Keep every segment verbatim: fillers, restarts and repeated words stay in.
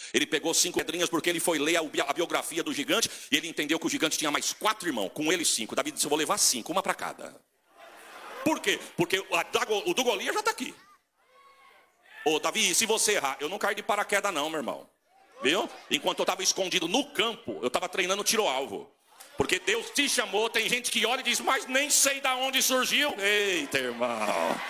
Ele pegou cinco pedrinhas porque ele foi ler a biografia do gigante e ele entendeu que o gigante tinha mais quatro irmãos, com ele cinco. Davi disse, eu vou levar cinco, uma para cada. Por quê? Porque o do Golias já está aqui. Ô Davi, se você errar, eu não caí de paraquedas não, meu irmão. Viu? Enquanto eu estava escondido no campo, eu estava treinando tiro ao alvo. Porque Deus te chamou, tem gente que olha e diz, mas nem sei de onde surgiu. Eita, irmão.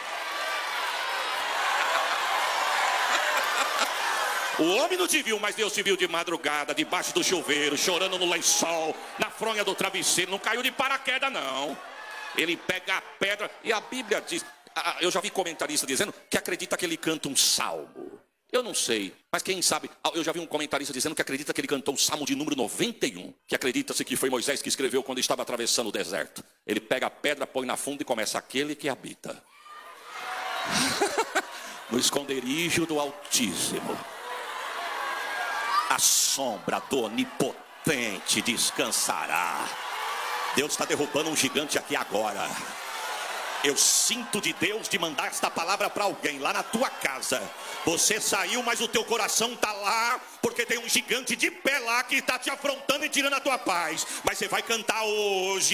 O homem não te viu, mas Deus te viu de madrugada, debaixo do chuveiro, chorando no lençol, na fronha do travesseiro. Não caiu de paraquedas, não. Ele pega a pedra, e a Bíblia diz... Eu já vi comentarista dizendo que acredita que ele canta um salmo. Eu não sei, mas quem sabe, eu já vi um comentarista dizendo que acredita que ele cantou o Salmo de número noventa e um, que acredita-se que foi Moisés que escreveu quando estava atravessando o deserto. Ele pega a pedra, põe na funda e começa, aquele que habita no esconderijo do Altíssimo, a sombra do Onipotente descansará. Deus está derrubando um gigante aqui agora. Eu sinto de Deus de mandar esta palavra para alguém lá na tua casa. Você saiu, mas o teu coração está lá, porque tem um gigante de pé lá que está te afrontando e tirando a tua paz. Mas você vai cantar hoje,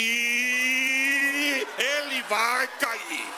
ele vai cair.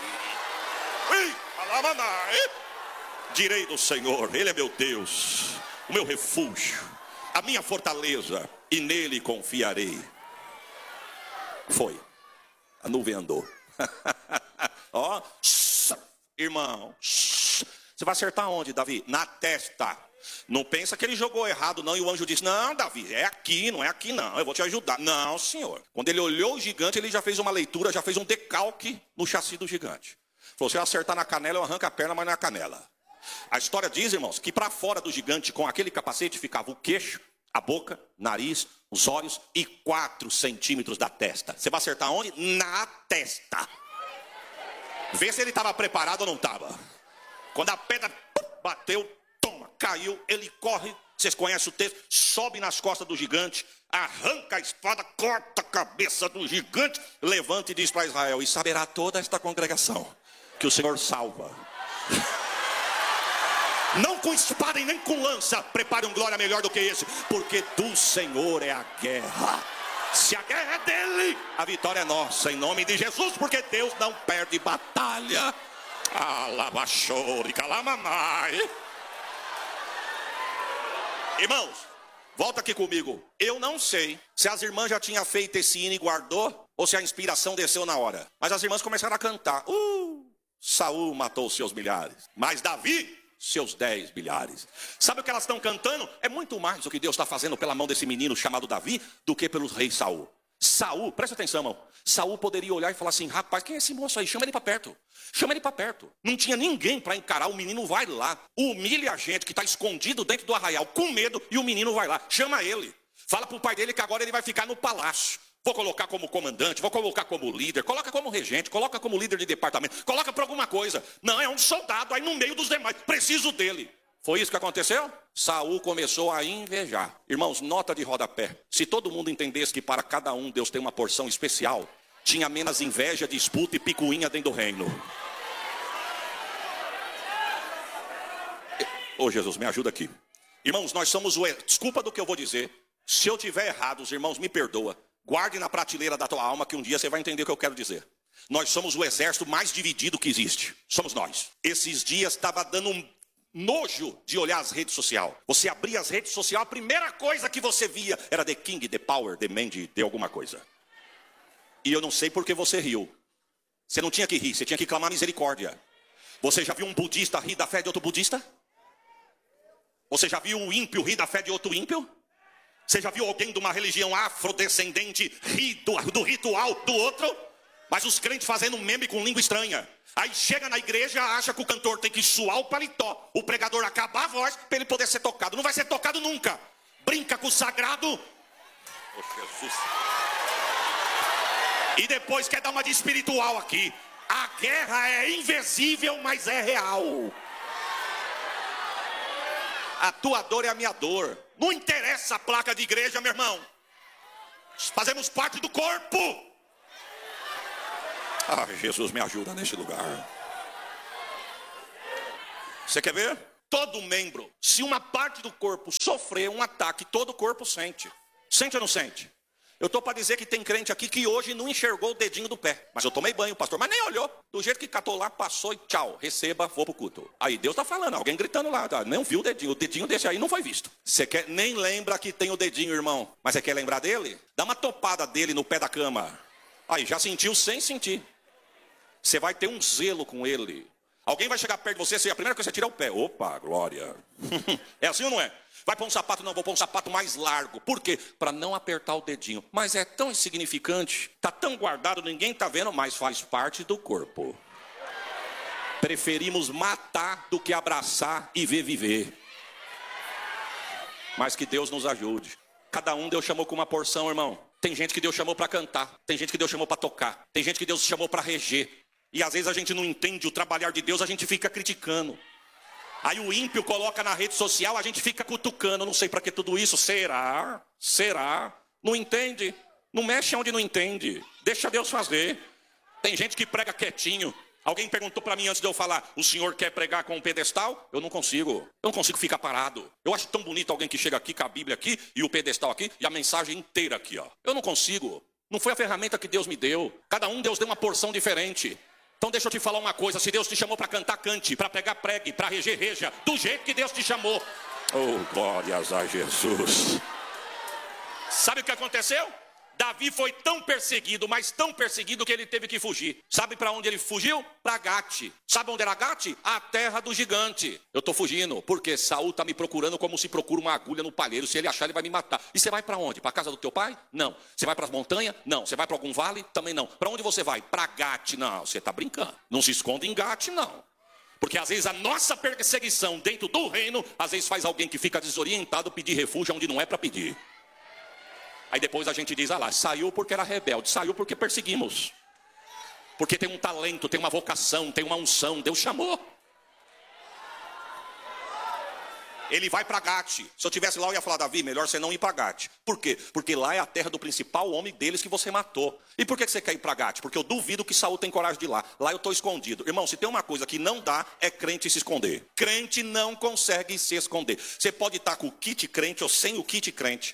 Direi do Senhor, ele é meu Deus, o meu refúgio, a minha fortaleza, e nele confiarei. Foi, a nuvem andou. Ó, oh, irmão, você vai acertar onde, Davi? Na testa. Não pensa que ele jogou errado não. E o anjo disse, não, Davi, é aqui, não é aqui não, eu vou te ajudar. Não, senhor. Quando ele olhou o gigante, ele já fez uma leitura, já fez um decalque no chassi do gigante. Falou, se eu acertar na canela, eu arranco a perna, mas não é a canela. A história diz, irmãos, que para fora do gigante, com aquele capacete, ficava o queixo, a boca, nariz, os olhos e quatro centímetros da testa. Você vai acertar onde? Na testa. Vê se ele estava preparado ou não estava. Quando a pedra pum, bateu, toma, caiu, ele corre, vocês conhecem o texto, sobe nas costas do gigante, arranca a espada, corta a cabeça do gigante, levanta e diz para Israel, e saberá toda esta congregação que o Senhor salva. Não com espada e nem com lança, prepare um glória melhor do que esse, porque do Senhor é a guerra. Se a guerra é dele, a vitória é nossa, em nome de Jesus, porque Deus não perde batalha. Alabachore, calamamai. Irmãos, volta aqui comigo. Eu não sei se as irmãs já tinham feito esse hino e guardou, ou se a inspiração desceu na hora. Mas as irmãs começaram a cantar. Uh, Saul matou seus milhares, mas Davi seus dez milhares. Sabe o que elas estão cantando? É muito mais o que Deus está fazendo pela mão desse menino chamado Davi do que pelos reis Saul. Saul, presta atenção, irmão. Saul poderia olhar e falar assim, rapaz, quem é esse moço aí? Chama ele para perto. Chama ele para perto. Não tinha ninguém para encarar, o menino vai lá. Humilha a gente que está escondido dentro do arraial com medo e o menino vai lá. Chama ele. Fala para o pai dele que agora ele vai ficar no palácio. Vou colocar como comandante, vou colocar como líder, coloca como regente, coloca como líder de departamento, coloca para alguma coisa. Não, é um soldado aí no meio dos demais, preciso dele. Foi isso que aconteceu? Saul começou a invejar. Irmãos, nota de rodapé. Se todo mundo entendesse que para cada um Deus tem uma porção especial, tinha menos inveja, disputa e picuinha dentro do reino. Ô oh, Jesus, me ajuda aqui. Irmãos, nós somos o... Desculpa do que eu vou dizer. Se eu tiver errado, os irmãos me perdoam. Guarde na prateleira da tua alma que um dia você vai entender o que eu quero dizer. Nós somos o exército mais dividido que existe. Somos nós. Esses dias estava dando um nojo de olhar as redes sociais. Você abria as redes sociais, a primeira coisa que você via era The King, The Power, The Man, de, de alguma coisa. E eu não sei por que você riu. Você não tinha que rir, você tinha que clamar misericórdia. Você já viu um budista rir da fé de outro budista? Você já viu um ímpio rir da fé de outro ímpio? Você já viu alguém de uma religião afrodescendente rir do, do ritual do outro? Mas os crentes fazendo um meme com língua estranha. Aí chega na igreja, acha que o cantor tem que suar o paletó. O pregador acabar a voz para ele poder ser tocado. Não vai ser tocado nunca. Brinca com o sagrado. Oh, Jesus. E depois quer dar uma de espiritual aqui. A guerra é invisível, mas é real. A tua dor é a minha dor. Não interessa a placa de igreja, meu irmão. Fazemos parte do corpo. Ah, Jesus, me ajuda nesse lugar. Você quer ver? Todo membro, se uma parte do corpo sofrer um ataque, todo o corpo sente. Sente ou não sente? Eu estou para dizer que tem crente aqui que hoje não enxergou o dedinho do pé. Mas eu tomei banho, pastor, mas nem olhou. Do jeito que catou lá, passou e tchau, receba, vou pro culto. Aí Deus está falando, alguém gritando lá, tá? Não viu o dedinho, o dedinho desse aí não foi visto. Você quer, nem lembra que tem o dedinho, irmão. Mas você quer lembrar dele? Dá uma topada dele no pé da cama. Aí, já sentiu sem sentir. Você vai ter um zelo com ele. Alguém vai chegar perto de você, assim, a primeira coisa que você tira é o pé. Opa, glória. É assim ou não é? Vai pôr um sapato? Não, vou pôr um sapato mais largo. Por quê? Para não apertar o dedinho. Mas é tão insignificante, está tão guardado, ninguém está vendo, mas faz parte do corpo. Preferimos matar do que abraçar e ver viver. Mas que Deus nos ajude. Cada um Deus chamou com uma porção, irmão. Tem gente que Deus chamou para cantar. Tem gente que Deus chamou para tocar. Tem gente que Deus chamou para reger. E às vezes a gente não entende o trabalhar de Deus, a gente fica criticando. Aí o ímpio coloca na rede social, a gente fica cutucando. Não sei para que tudo isso. Será? Será? Não entende? Não mexe onde não entende. Deixa Deus fazer. Tem gente que prega quietinho. Alguém perguntou para mim antes de eu falar, o senhor quer pregar com um pedestal? Eu não consigo. Eu não consigo ficar parado. Eu acho tão bonito alguém que chega aqui com a Bíblia aqui e o pedestal aqui e a mensagem inteira aqui, ó. Eu não consigo. Não foi a ferramenta que Deus me deu. Cada um Deus deu uma porção diferente. Então deixa eu te falar uma coisa, se Deus te chamou para cantar, cante, para pregar, pregue, para reger, reja, do jeito que Deus te chamou. Oh, glórias a Jesus. Sabe o que aconteceu? Davi foi tão perseguido, mas tão perseguido que ele teve que fugir. Sabe para onde ele fugiu? Para Gate. Sabe onde era Gate? A terra do gigante. Eu estou fugindo, porque Saul está me procurando como se procura uma agulha no palheiro. Se ele achar, ele vai me matar. E você vai para onde? Para a casa do teu pai? Não. Você vai para as montanhas? Não. Você vai para algum vale? Também não. Para onde você vai? Para Gate. Não, você está brincando. Não se esconde em Gate, não. Porque às vezes a nossa perseguição dentro do reino, às vezes faz alguém que fica desorientado pedir refúgio onde não é para pedir. Aí depois a gente diz, ah lá, saiu porque era rebelde, saiu porque perseguimos. Porque tem um talento, tem uma vocação, tem uma unção, Deus chamou. Ele vai para Gate. Se eu tivesse lá, eu ia falar, Davi, melhor você não ir para Gate. Por quê? Porque lá é a terra do principal homem deles que você matou. E por que você quer ir para Gate? Porque eu duvido que Saul tem coragem de ir lá. Lá eu estou escondido. Irmão, se tem uma coisa que não dá, é crente se esconder. Crente não consegue se esconder. Você pode estar com o kit crente ou sem o kit crente.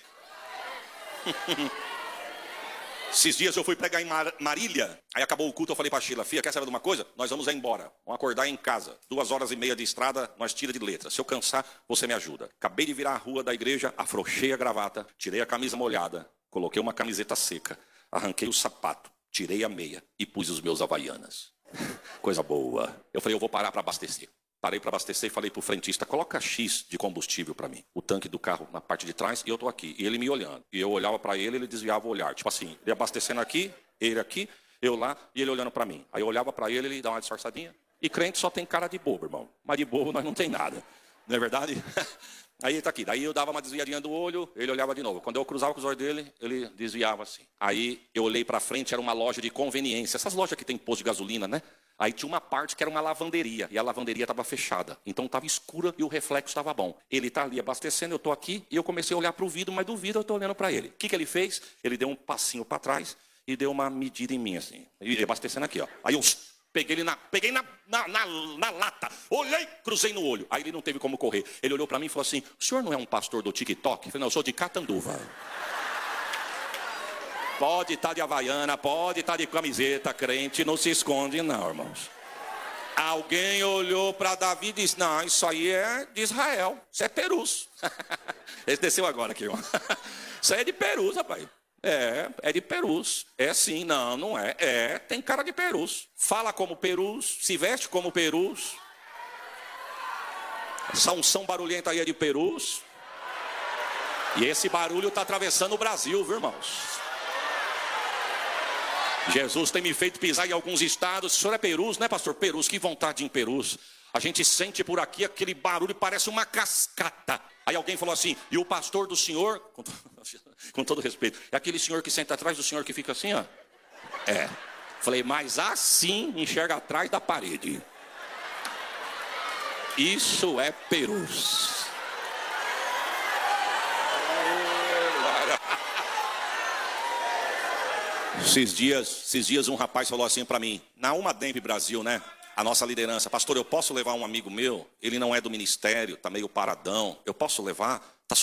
Esses dias eu fui pregar em Mar- Marília. Aí acabou o culto, eu falei pra Sheila, filha, quer saber de uma coisa? Nós vamos embora, vamos acordar em casa. Duas horas e meia de estrada, nós tira de letra. Se eu cansar, você me ajuda. Acabei de virar a rua da igreja, afrouxei a gravata, tirei a camisa molhada, coloquei uma camiseta seca, arranquei o sapato, tirei a meia e pus os meus havaianas. Coisa boa. Eu falei, eu vou parar para abastecer. Parei para abastecer e falei para o frentista, coloca X de combustível para mim. O tanque do carro na parte de trás e eu estou aqui. E ele me olhando. E eu olhava para ele, ele desviava o olhar. Tipo assim, ele abastecendo aqui, ele aqui, eu lá e ele olhando para mim. Aí eu olhava para ele, ele dava uma disfarçadinha. E crente só tem cara de bobo, irmão. Mas de bobo nós não tem nada. Não é verdade? Aí ele está aqui. Daí eu dava uma desviadinha do olho, ele olhava de novo. Quando eu cruzava com os olhos dele, ele desviava assim. Aí eu olhei para frente, era uma loja de conveniência. Essas lojas que tem posto de gasolina, né? Aí tinha uma parte que era uma lavanderia, e a lavanderia estava fechada. Então estava escura e o reflexo estava bom. Ele está ali abastecendo, eu estou aqui, e eu comecei a olhar para o vidro, mas do vidro eu estou olhando para ele. O que, que ele fez? Ele deu um passinho para trás e deu uma medida em mim, assim. E abastecendo aqui, ó. Aí eu peguei ele na, peguei na, na, na, na lata, olhei, cruzei no olho. Aí ele não teve como correr. Ele olhou para mim e falou assim, o senhor não é um pastor do TikTok? Eu falei, não, eu sou de Catanduva. Pode estar de havaiana, pode estar de camiseta, crente, não se esconde não, irmãos. Alguém olhou para Davi e disse, não, isso aí é de Israel, isso é Perus. Esse desceu agora aqui, irmão. Isso aí é de Perus, rapaz. É, é de Perus. É sim, não, não é. É, tem cara de Perus. Fala como Perus, se veste como Perus. Essa unção barulhenta aí é de Perus. E esse barulho está atravessando o Brasil, viu, irmãos? Jesus tem me feito pisar em alguns estados. O senhor é Perus, né, pastor? Perus, que vontade em Perus. A gente sente por aqui aquele barulho, parece uma cascata. Aí alguém falou assim, e o pastor do senhor, com, com todo respeito, é aquele senhor que senta atrás do senhor que fica assim, ó. É. Falei, mas assim enxerga atrás da parede. Isso é Perus. Esses dias, esses dias um rapaz falou assim para mim, na Uma Demp Brasil, né? A nossa liderança, pastor, eu posso levar um amigo meu? Ele não é do ministério, está meio paradão. Eu posso levar?